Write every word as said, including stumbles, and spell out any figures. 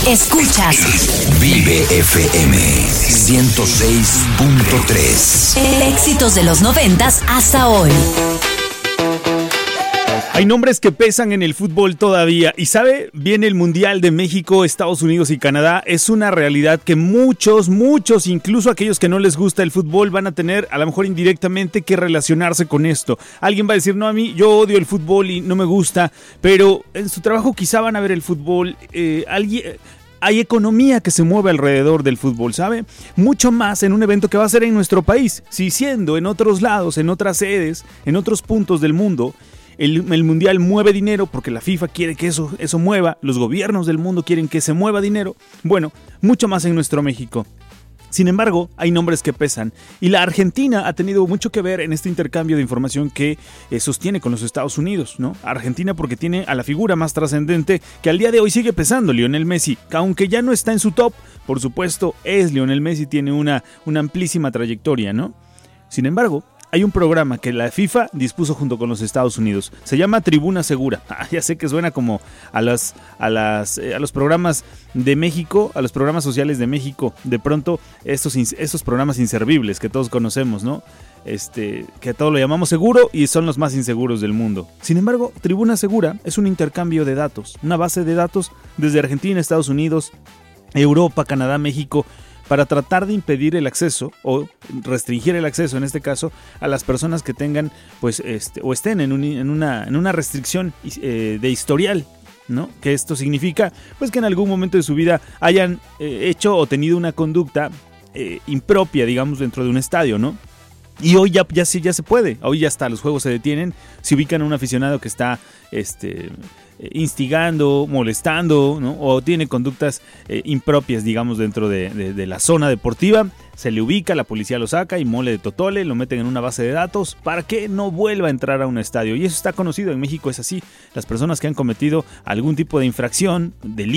Escuchas Vive F M ciento seis punto tres. Éxitos de los noventas hasta hoy. Hay nombres que pesan en el fútbol todavía y sabe, viene el Mundial de México, Estados Unidos y Canadá. Es una realidad que muchos, muchos, incluso aquellos que no les gusta el fútbol van a tener a lo mejor indirectamente que relacionarse con esto. Alguien va a decir, no, a mí yo odio el fútbol y no me gusta, pero en su trabajo quizá van a ver el fútbol. Eh, alguien... Hay economía que se mueve alrededor del fútbol, ¿sabe? Mucho más en un evento que va a ser en nuestro país. Si siendo en otros lados, en otras sedes, en otros puntos del mundo, el, el Mundial mueve dinero porque la FIFA quiere que eso, eso mueva, los gobiernos del mundo quieren que se mueva dinero. Bueno, mucho más en nuestro México. Sin embargo, hay nombres que pesan y la Argentina ha tenido mucho que ver en este intercambio de información que eh, sostiene con los Estados Unidos, ¿no? Argentina porque tiene a la figura más trascendente que al día de hoy sigue pesando, Lionel Messi, que aunque ya no está en su top, por supuesto es Lionel Messi, tiene una, una amplísima trayectoria, ¿no? Sin embargo, hay un programa que la FIFA dispuso junto con los Estados Unidos. Se llama Tribuna Segura. Ah, ya sé que suena como a, las, a, las, eh, a los programas de México, a los programas sociales de México. De pronto, estos, estos programas inservibles que todos conocemos, ¿no? Este, que a todos lo llamamos seguro y son los más inseguros del mundo. Sin embargo, Tribuna Segura es un intercambio de datos, una base de datos desde Argentina, Estados Unidos, Europa, Canadá, México, para tratar de impedir el acceso o restringir el acceso, en este caso, a las personas que tengan, pues, este, o estén en, un, en, una, en una restricción eh, de historial, ¿no? Que esto significa, pues, que en algún momento de su vida hayan eh, hecho o tenido una conducta eh, impropia, digamos, dentro de un estadio, ¿no? Y hoy ya, ya, ya se puede, hoy ya está, los juegos se detienen, se ubican a un aficionado que está este, instigando, molestando, ¿no? O tiene conductas eh, impropias, digamos, dentro de, de, de la zona deportiva, se le ubica, la policía lo saca y mole de totole, lo meten en una base de datos para que no vuelva a entrar a un estadio. Y eso está conocido, en México es así, las personas que han cometido algún tipo de infracción, delito,